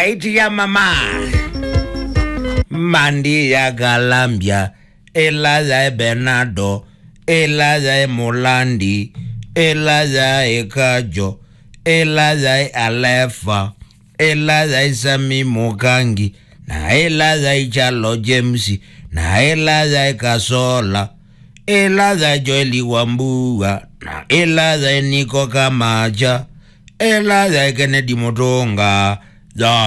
Kaiti ya mama Mandi ya Galambia Elaza Bernardo Elaza Molandi Elaza Ekajo Elaza Alefa Elaza Sami Mukangi na Elaza Ichalo James na Elaza Kasola Elaza Joeli Wambua na Elaza Niko Kamacha Elaza Kennedy Motonga